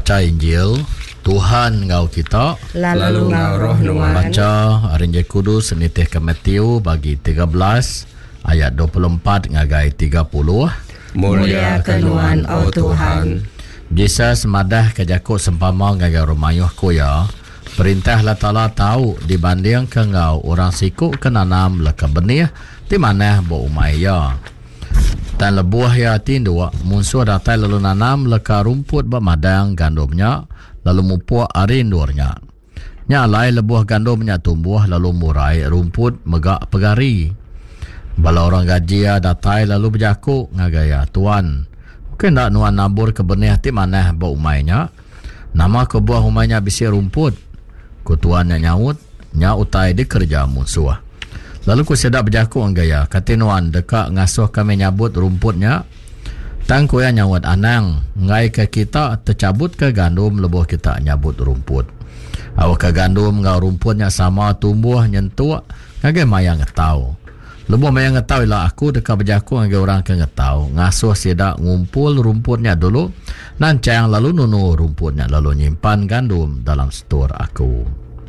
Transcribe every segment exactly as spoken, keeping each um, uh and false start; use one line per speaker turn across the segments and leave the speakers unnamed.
baca Injil. Tuhan ngau kita
lalu ngau roh nuan.
Baca Injil Kudus senitih ke Matius bagi tiga belas ayat dua puluh empat ngagai tiga puluh.
Mulia kenuan oh Tuhan.
Jesus madah ke Jakub sempama ngagai rumayuh kuya. Perintah Allah Ta'ala tahu dibanding ke ngau orang sikuk ke nanam leka benih di mana bo umaya. Dan lebuah ya tindua musuh datai lalu nanam leka rumput bermadang gandumnya lalu mupuk arindurnya. Nyalai lebuah gandumnya tumbuh lalu murai rumput megak pegari. Bala orang gaji datai lalu berjakuk ngagaya tuan. Mungkin tak nuan nabur ke benih ti mana ba umainya. Nama ke buah umainya bisi rumput. Kutuannya nyaut nya utai di kerja musuh. Lalu ku sedap berjakuk ngagaya kata nuan dekak ngasuh kami nyabut rumputnya. Tang ku ya nyawat anang ngai ke kita tercabut ke gandum lebuh kita nyabut rumput. Awak ke gandum ngau rumputnya sama tumbuh nyentuh ngagai mayang ngetau. Lebuh mayang ngetau ialah aku dekat berjakuk ngagai orang ke ngetau ngasuh sedak ngumpul rumputnya dulu nancang lalu nunu rumputnya lalu nyimpan gandum dalam stor aku.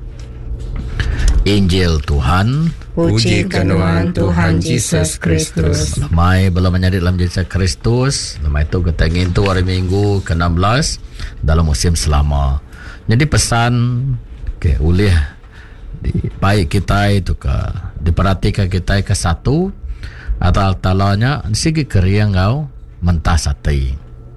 Injil Tuhan.
Puji kenuan Tuhan Yesus Kristus.
Lemai belum menjadi dalam Yesus Kristus. Lemai itu kita ingin tu hari Minggu ke enam belas dalam musim selama. Jadi pesan ke okay, ulih di baik kita itu ke diperhatikan kita ke satu atau talanya segi keriang kau mentas hati.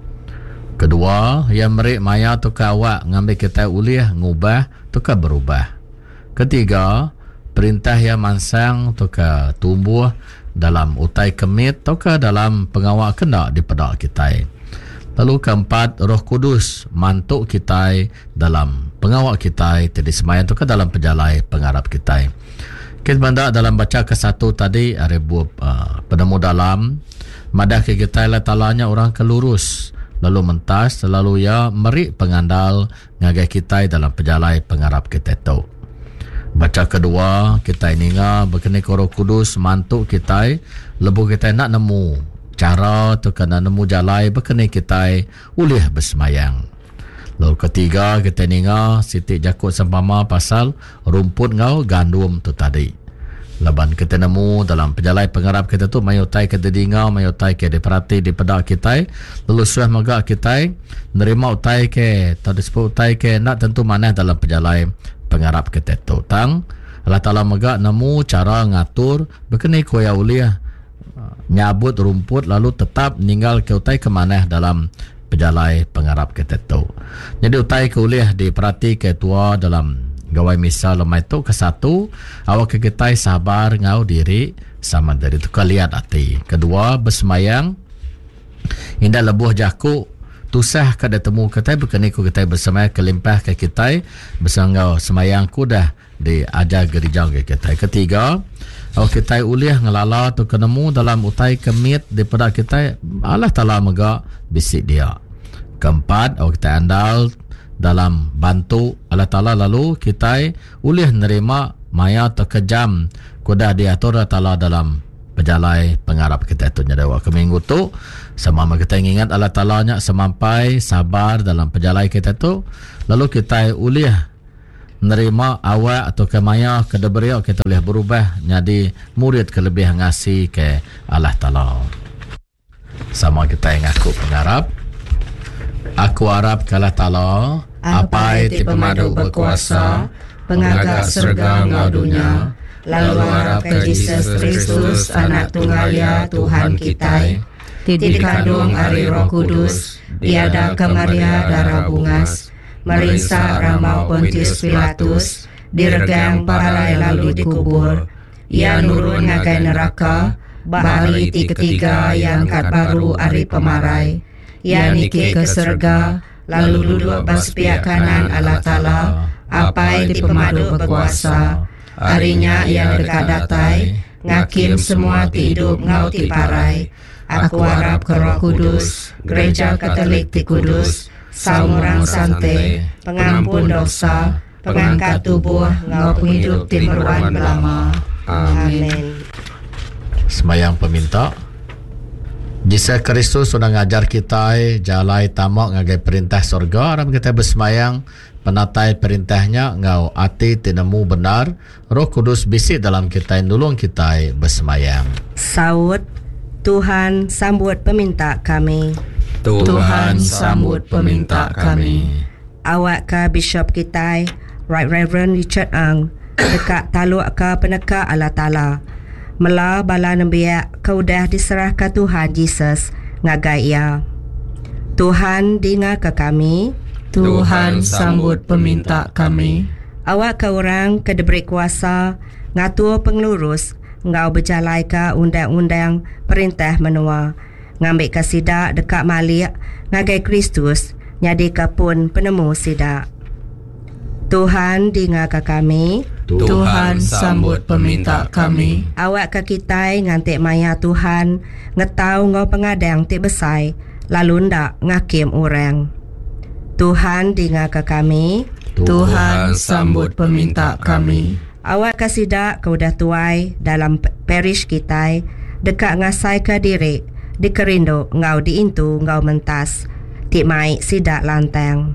Kedua, yang merik maya tu ke awak ngambil kita ulih ngubah tu ke berubah. Ketiga, perintah yang mansang tu ke tumbuh dalam utai kemit tu ke dalam pengawal kena di pedak kita. Lalu keempat, Roh Kudus mantuk kita dalam pengawal kita tadi semayan tu ke dalam penjalai pengharap kita. Kita benda dalam baca ke satu tadi ada buah uh, penemu dalam madah ke kita Allah Ta'alanya orang kelurus lalu mentas selalu ya merik pengandal ngagai kita dalam penjalai pengharap kita tu. Baca kedua kita ini nga berkenai Roh Kudus mantuk kita lebu kita nak nemu cara tu kena nemu jalai berkenai kita ulih bersemayang. Lalu ketiga kita ni nga Siti Jakub sempama pasal rumput ngau gandum tu tadi. Laban kita nemu dalam penjalai pengharap kita tu mayutai ke dedingau mayutai ke diperhati di pedak kita lalu suah megak kita nerima utai ke tadi sebut utai ke nak tentu mana dalam penjalai pengharap kita tu tang Allah Ta'ala megak nemu cara ngatur berkenai kuya uliah nyabut rumput lalu tetap ninggal ke utai ke mana dalam penjalai pengharap kita tu. Jadi utai ke uliah diperhati ke tua dalam gawai misal lemai tu ke satu awak ke kita sabar ngau diri sama dari tu ke lihat hati. Kedua bersemayang indah lebuh jakuk tusah kada temu kita berkenai ku kita bersemayang kelimpah ke kita bersangau semayang ku dah diajar gereja ke kita. Ketiga awak kita uliah ngelala tu kenemu dalam utai kemit daripada kita Allah Ta'ala mega bisik dia. Keempat awak kita andal dalam bantu Allah Ta'ala lalu kita uliah nerima maya terkejam kudah diatur Allah Ta'ala dalam penjalai pengharap kita itu nyadawa ke minggu tu semama kita ingat Allah Ta'alanya semampai sabar dalam penjalai kita tu lalu kita uliah nerima awak atau kemaya kedeberiau kita boleh berubah jadi murid kelebih ngasih ke Allah Ta'ala. Sama kita yang aku pengharap aku harap ke Allah Ta'ala apa itu pemadu berkuasa pengagak serga ngadunya lalu harap ke Yesus Kristus anak tunggalnya Tuhan kita tidak kandung ari Roh Kudus tiada ke Maria darah bungas merisa ramau Pontius Pilatus diregang pahalai lalu dikubur ia nurun ngagai neraka bahari ti ketiga yang kat baru ari pemarai ia niki ke surga lalu duduk pas pihak kanan Allah Ta'ala apai di pemadu berkuasa harinya yang dekat datai ngakim semua ti hidup ngau ti parai. Aku harap ke Roh Kudus Gereja Katolik ti Kudus saumurang sante pengampun dosa pengangkat tubuh ngau penghidup ti meruan belama. Amin. Semayang peminta. Yesus Kristus sudah ngajar kita jalai tamak ngagai perintah surga. Aram kita bersemayang penatai perintahnya ngau ati tinemu benar. Roh Kudus bisik dalam kita nulung kita bersemayang.
Saud, Tuhan sambut peminta kami.
Tuhan sambut peminta kami.
Awak ke Bishop kita, Right Reverend Richard Ang, dekat taluk ke peneka Allah Ta'ala. Mela bala nembiak kau dah diserah ke Tuhan Yesus ngagai ia. Tuhan dengar ke kami.
Tuhan sambut peminta kami.
Awak ke orang ke diberi kuasa ngatur pengelurus ngau berjalai ke undang-undang perintah menua. Ngambil ke sidak dekat Malik ngagai Kristus nyadi ke pun penemu sidak. Tuhan dengar ke kami.
Tuhan sambut peminta kami.
Awak ke kita ngantik maya Tuhan ngetau ngau pengadang tik besai lalu ndak ngakim orang. Tuhan dengar ke kami.
Tuhan sambut peminta kami.
Awak ke sidak kau dah tuai dalam parish kita dekat ngasai ke diri di kerindo ngau diintu ngau mentas tik mai sidak lantang.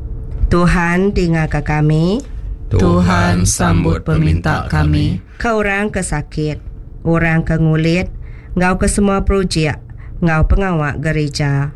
Tuhan dengar ke kami.
Tuhan sambut peminta kami.
Kau orang kesakit, orang ke ngulit, ngau ke semua projek, ngau pengawak gereja.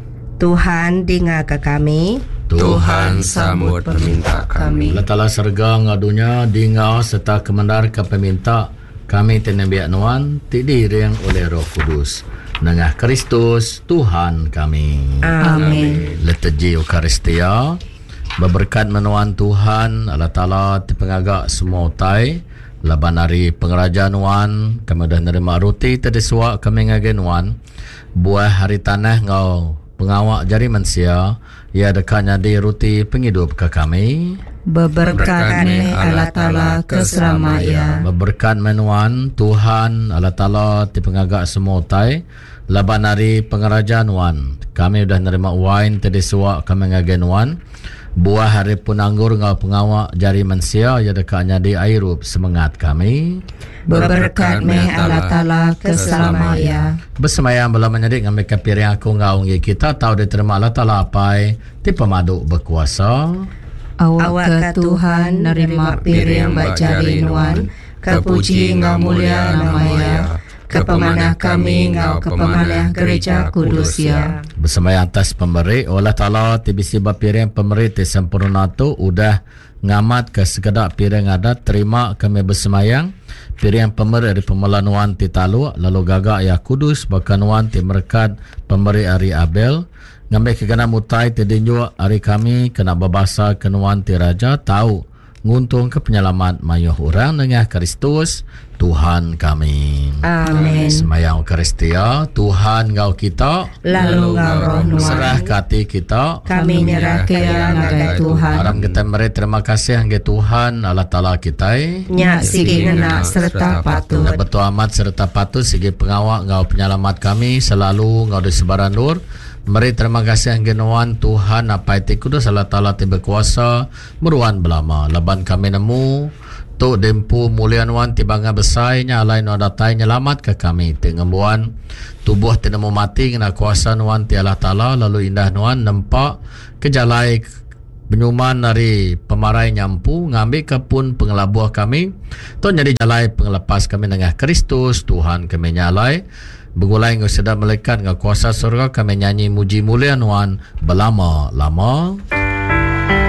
Tuhan dengar ke kami.
Tuhan sambut peminta kami.
Allah Ta'ala serga ngadunya dengar serta kemendar ke peminta kami tenembiak nuan tidiriang oleh Roh Kudus. Nengah Kristus Tuhan kami.
Amin.
Letiji Eukaristia. Berberkat menuan Tuhan Allah Ta'ala dipengagak semua utai laban hari pengerajaan wan kami dah nerima roti tadi suak kami ngagen wan buah hari tanah ngau pengawak jari manusia ia dekatnya di roti penghidup ke kami.
Berberkat Allah Ta'ala keselamanya.
Berberkat menuan Tuhan Allah Ta'ala dipengagak semua utai laban hari pengerajaan wan kami dah nerima wine tadi suak kami ngagen wan buah hari pun anggur ngau pengawak jari manusia ya dekatnya di airup semangat kami.
Berberkat meh Allah Ta'ala keselamanya.
Bersemayang bela menyadik ngambil kepiring aku ngau ngi kita tahu diterima Allah Ta'ala apai ti pemaduk berkuasa.
Awak ke Tuhan nerima piring bajari nuan kepuji ngau mulia namanya. Kepemanah kami ngau kepemanah gereja kudus ya.
Bersemayang atas pemberi Allah Ta'ala tibisi bapiring pemberi ti sempurna tu udah ngamat ke sekedar piring ada terima kami bersemayang piring pemberi dari pemelanuan ti talu lalu gagak ya kudus bahkan wan ti merkat pemberi hari Abel ngambil kegana mutai ti dinjua hari kami kena babasa kenuan ti raja tahu nguntung ke penyelamat mayuh orang dengan Kristus Tuhan kami.
Amin.
Semayang Eukaristia Tuhan ngau kita
lalu ngau roh nuan
serah kati kita
kami nyerah ke ngagai Tuhan.
Aram kita beri terima kasih nggai Tuhan Allah Ta'ala kita
Nyak sigi ngena serta patut.
Nyak betul amat serta patut sigi pengawak ngau penyelamat kami selalu ngau di sebaran nur. Mari terima kasih yang genuan Tuhan apa itu kudus Allah Ta'ala tiba kuasa meruan belama laban kami nemu tu dempu mulian wan tibanga besainya alai no datai nyelamat ke kami tengembuan tubuh tinemu mati kena kuasa nuan ti Allah Ta'ala lalu indah nuan nempak kejalai benyuman dari pemarai nyampu ngambil ke pun pengelabuh kami tu jadi jalai pengelepas kami dengan Kristus Tuhan kami nyalai begulai ngau sedap melekat ngau kuasa surga kami nyanyi muji mulia nuan belama lama.